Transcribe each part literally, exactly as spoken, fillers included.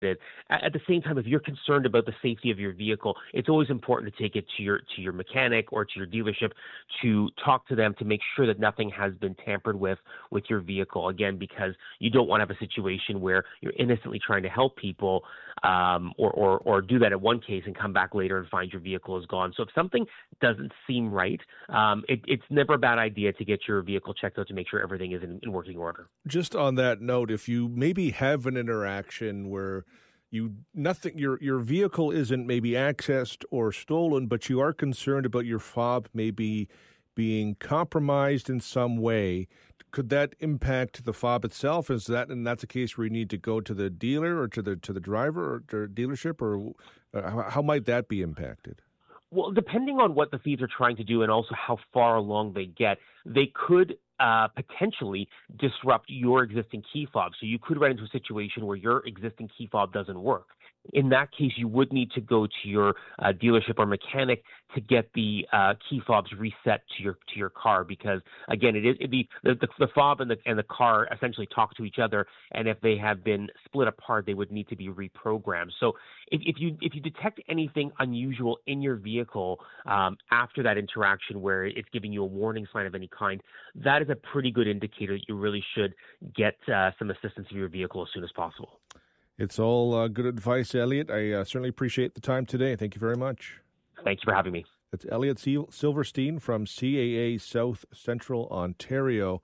At the same time, if you're concerned about the safety of your vehicle, it's always important to take it to your to your mechanic or to your dealership to talk to them to make sure that nothing has been tampered with with your vehicle. Again, because you don't want to have a situation where you're innocently trying to help people um, or, or or do that in one case and come back later and find your vehicle is gone. So if something doesn't seem right, um, it, it's never a bad idea to get your vehicle checked out to make sure everything is in, in working order. Just on that note, if you maybe have an interaction where You nothing your your vehicle isn't maybe accessed or stolen, but you are concerned about your fob maybe being compromised in some way. Could that impact the fob itself? Is that and that's a case where you need to go to the dealer or to the to the driver or to the dealership, or uh, how, how might that be impacted? Well, depending on what the thieves are trying to do and also how far along they get, they could uh, potentially disrupt your existing key fob. So you could run into a situation where your existing key fob doesn't work. In that case, you would need to go to your uh, dealership or mechanic to get the uh, key fobs reset to your to your car, because again, it is it, the, the the fob and the and the car essentially talk to each other, and if they have been split apart, they would need to be reprogrammed. So if, if you if you detect anything unusual in your vehicle um, after that interaction where it's giving you a warning sign of any kind, that is a pretty good indicator that you really should get uh, some assistance in your vehicle as soon as possible. It's all uh, good advice, Elliot. I uh, certainly appreciate the time today. Thank you very much. Thank you for having me. It's Elliot Silverstein from C A A South Central Ontario.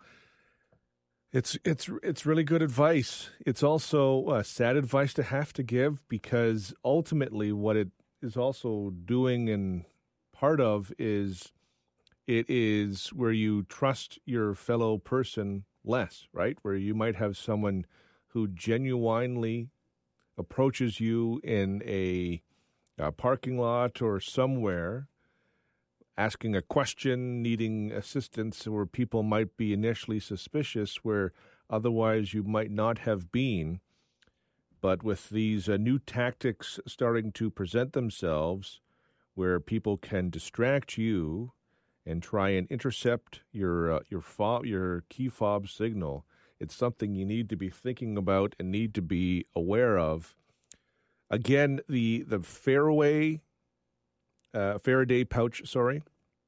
It's it's it's really good advice. It's also uh, sad advice to have to give, because ultimately what it is also doing and part of is it is where you trust your fellow person less, right? Where you might have someone who genuinely approaches you in a, a parking lot or somewhere, asking a question, needing assistance, where people might be initially suspicious, where otherwise you might not have been. But with these uh, new tactics starting to present themselves, where people can distract you and try and intercept your uh, your fob, your key fob signal, it's something you need to be thinking about and need to be aware of. Again, the the Fairway, uh, Faraday pouch, sorry,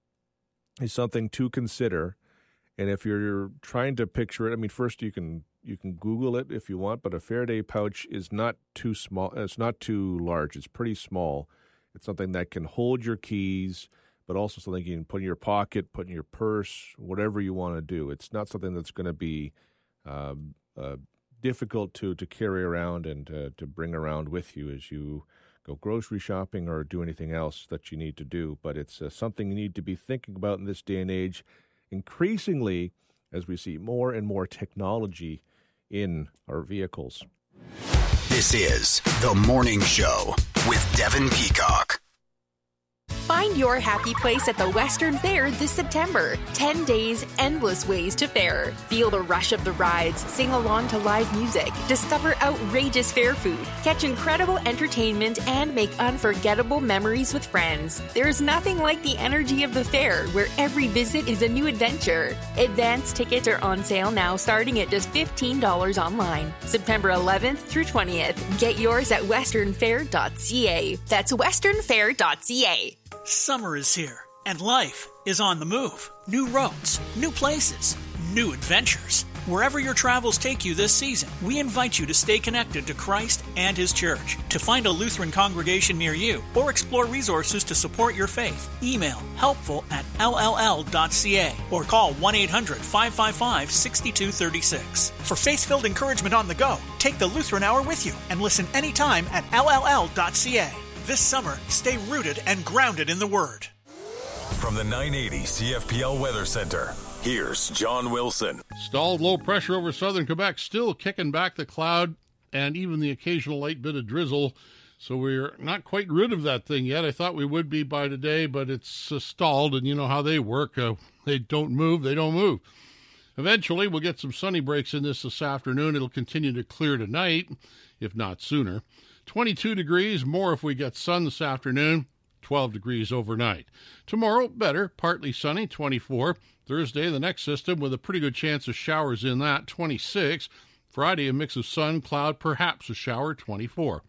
is something to consider. And if you're trying to picture it, I mean, first you can you can Google it if you want, but a Faraday pouch is not too small. It's not too large. It's pretty small. It's something that can hold your keys, but also something you can put in your pocket, put in your purse, whatever you want to do. It's not something that's going to be Um, uh, difficult to, to carry around and uh, to bring around with you as you go grocery shopping or do anything else that you need to do. But it's uh, something you need to be thinking about in this day and age, increasingly as we see more and more technology in our vehicles. This is The Morning Show with Devin Peacock. Find your happy place at the Western Fair this September. Ten days, endless ways to fair. Feel the rush of the rides, sing along to live music, discover outrageous fair food, catch incredible entertainment, and make unforgettable memories with friends. There's nothing like the energy of the fair, where every visit is a new adventure. Advance tickets are on sale now, starting at just fifteen dollars online. September eleventh through twentieth. Get yours at western fair dot c a. That's western fair dot c a. Summer is here, and life is on the move. New roads, new places, new adventures. Wherever your travels take you this season, we invite you to stay connected to Christ and His Church. To find a Lutheran congregation near you or explore resources to support your faith, email helpful at l l l dot c a or call one eight hundred five five five six two three six. For faith-filled encouragement on the go, take the Lutheran Hour with you and listen anytime at l l l dot c a. This summer, stay rooted and grounded in the Word. From the nine eighty C F P L Weather Center, here's John Wilson. Stalled low pressure over southern Quebec, still kicking back the cloud and even the occasional light bit of drizzle. So we're not quite rid of that thing yet. I thought we would be by today, but it's uh, stalled, and you know how they work. Uh, they don't move, they don't move. Eventually, we'll get some sunny breaks in this this afternoon. It'll continue to clear tonight, if not sooner. twenty-two degrees, more if we get sun this afternoon, twelve degrees overnight. Tomorrow, better, partly sunny, twenty-four. Thursday, the next system with a pretty good chance of showers in that, twenty-six. Friday, a mix of sun, cloud, perhaps a shower, twenty-four.